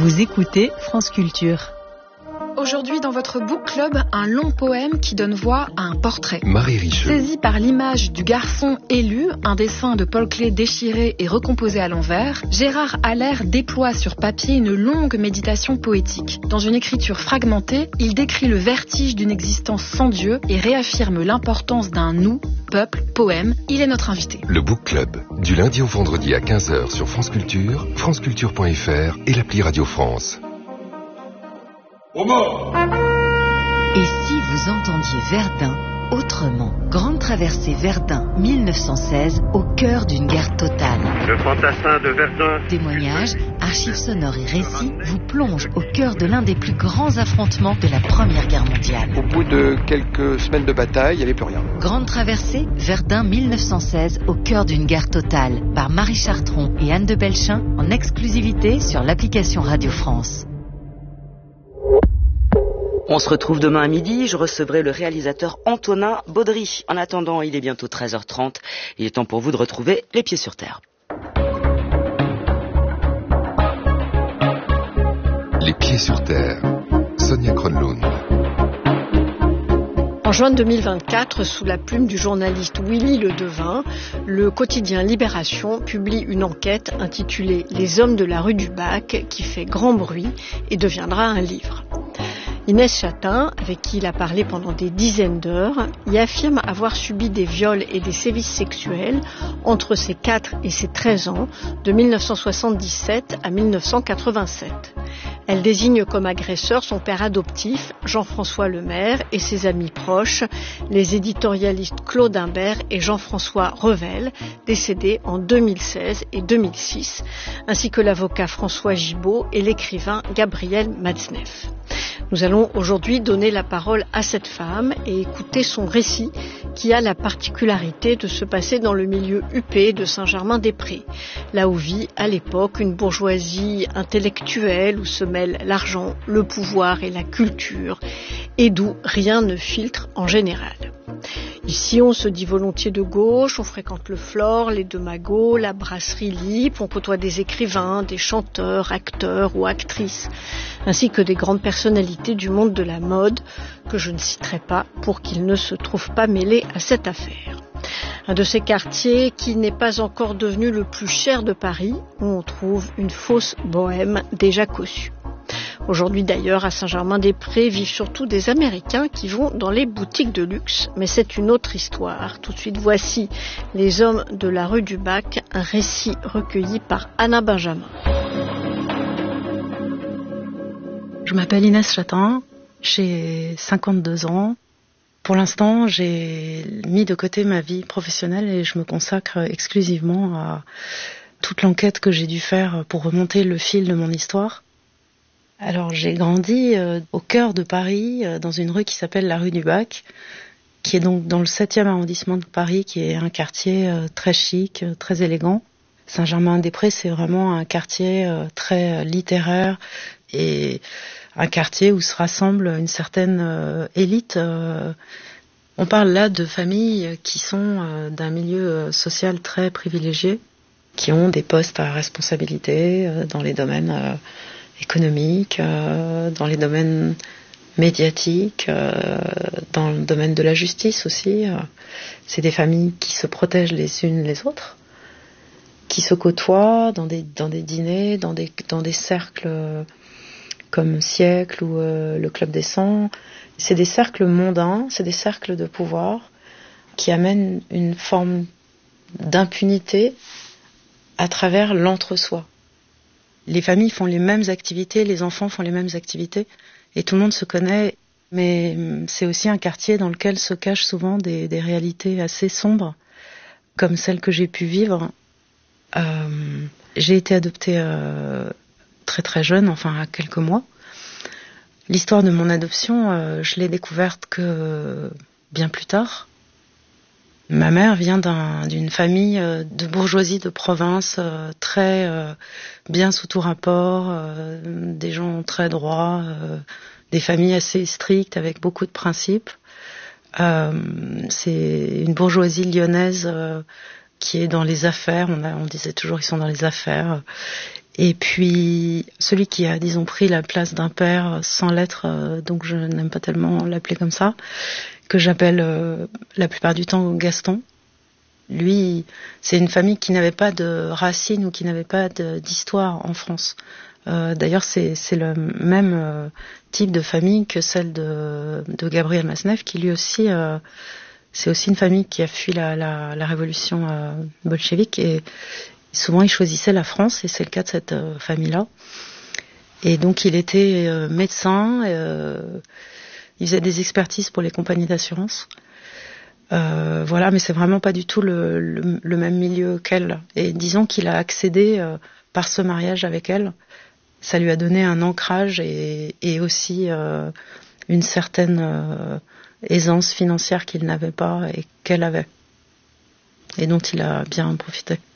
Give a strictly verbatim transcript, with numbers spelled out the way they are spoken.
Vous écoutez France Culture. Aujourd'hui, dans votre book club, un long poème qui donne voix à un portrait. Marie Richeux. Saisi par l'image du garçon élu, un dessin de Paul Klee déchiré et recomposé à l'envers, Gérard Haller déploie sur papier une longue méditation poétique. Dans une écriture fragmentée, il décrit le vertige d'une existence sans Dieu et réaffirme l'importance d'un nous, peuple, poème. Il est notre invité. Le book club, du lundi au vendredi à quinze heures sur France Culture, franceculture point f r et l'appli Radio France. Aux morts. Et si vous entendiez Verdun autrement? Grande traversée Verdun mille neuf cent seize, au cœur d'une guerre totale. Le fantassin de Verdun. Témoignages, archives sonores et récits vous plongent au cœur de l'un des plus grands affrontements de la Première Guerre mondiale. Au bout de quelques semaines de bataille, il n'y avait plus rien. Grande traversée Verdun mille neuf cent seize, au cœur d'une guerre totale, par Marie Chartron et Anne de Belchin, en exclusivité sur l'application Radio France. On se retrouve demain à midi, je recevrai le réalisateur Antonin Baudry. En attendant, il est bientôt treize heures trente, il est temps pour vous de retrouver les pieds sur terre. Les pieds sur terre, Sonia Kronlund. En juin deux mille vingt-quatre, sous la plume du journaliste Willy Le Devin, le quotidien Libération publie une enquête intitulée « Les hommes de la rue du Bac » qui fait grand bruit et deviendra un livre. Inès Chatin, avec qui il a parlé pendant des dizaines d'heures, y affirme avoir subi des viols et des sévices sexuels entre ses quatre et ses treize ans, de mille neuf cent soixante-dix-sept à mille neuf cent quatre-vingt-sept. Elle désigne comme agresseur son père adoptif, Jean-François Lemaire, et ses amis proches, les éditorialistes Claude Imbert et Jean-François Revel, décédés en deux mille seize et deux mille six, ainsi que l'avocat François Gibault et l'écrivain Gabriel Matzneff. Nous allons aujourd'hui donner la parole à cette femme et écouter son récit qui a la particularité de se passer dans le milieu huppé de Saint-Germain-des-Prés, là où vit à l'époque une bourgeoisie intellectuelle où se mêlent l'argent, le pouvoir et la culture, et d'où rien ne filtre en général. Ici, on se dit volontiers de gauche, on fréquente le Flore, les Deux Magots, la brasserie Lippe, on côtoie des écrivains, des chanteurs, acteurs ou actrices, ainsi que des grandes personnalités du monde de la mode, que je ne citerai pas pour qu'ils ne se trouvent pas mêlés à cette affaire. Un de ces quartiers qui n'est pas encore devenu le plus cher de Paris, où on trouve une fausse bohème déjà cossue. Aujourd'hui d'ailleurs, à Saint-Germain-des-Prés, vivent surtout des Américains qui vont dans les boutiques de luxe. Mais c'est une autre histoire. Tout de suite, voici Les hommes de la rue du Bac, un récit recueilli par Anna Benjamin. Je m'appelle Inès Chatin, j'ai cinquante-deux ans. Pour l'instant, j'ai mis de côté ma vie professionnelle et je me consacre exclusivement à toute l'enquête que j'ai dû faire pour remonter le fil de mon histoire. Alors, j'ai grandi euh, au cœur de Paris, euh, dans une rue qui s'appelle la rue du Bac, qui est donc dans le septième arrondissement de Paris, qui est un quartier euh, très chic, euh, très élégant. Saint-Germain-des-Prés, c'est vraiment un quartier euh, très euh, littéraire et un quartier où se rassemble une certaine euh, élite. Euh, on parle là de familles qui sont euh, d'un milieu euh, social très privilégié, qui ont des postes à responsabilité euh, dans les domaines euh, économiques, euh, dans les domaines médiatiques, euh, dans le domaine de la justice aussi. Euh, c'est des familles qui se protègent les unes les autres, qui se côtoient dans des, dans des dîners, dans des, dans des cercles euh, comme Siècle ou euh, le Club des cent. C'est des cercles mondains, c'est des cercles de pouvoir qui amènent une forme d'impunité à travers l'entre-soi. Les familles font les mêmes activités, les enfants font les mêmes activités, et tout le monde se connaît, mais c'est aussi un quartier dans lequel se cachent souvent des, des réalités assez sombres, comme celles que j'ai pu vivre. Euh, j'ai été adoptée euh, très très jeune, enfin à quelques mois. L'histoire de mon adoption, euh, je l'ai découverte que bien plus tard. Ma mère vient d'un, d'une famille de bourgeoisie de province, euh, très euh, bien sous tout rapport, euh, des gens très droits, euh, des familles assez strictes avec beaucoup de principes. Euh, c'est une bourgeoisie lyonnaise euh, qui est dans les affaires. On, a, on disait toujours ils sont dans les affaires. Et puis, celui qui a, disons, pris la place d'un père sans l'être, euh, donc je n'aime pas tellement l'appeler comme ça, que j'appelle euh, la plupart du temps Gaston. Lui, c'est une famille qui n'avait pas de racines ou qui n'avait pas de, d'histoire en France. Euh, d'ailleurs, c'est, c'est le même euh, type de famille que celle de, de Gabriel Masnev, qui lui aussi, euh, c'est aussi une famille qui a fui la, la, la révolution euh, bolchevique. Et souvent, il choisissait la France, et c'est le cas de cette euh, famille-là. Et donc, il était euh, médecin, euh, il faisait des expertises pour les compagnies d'assurance. Euh, voilà, mais c'est vraiment pas du tout le, le, le même milieu qu'elle. Et disons qu'il a accédé euh, par ce mariage avec elle. Ça lui a donné un ancrage et, et aussi euh, une certaine euh, aisance financière qu'il n'avait pas et qu'elle avait. Et dont il a bien profité.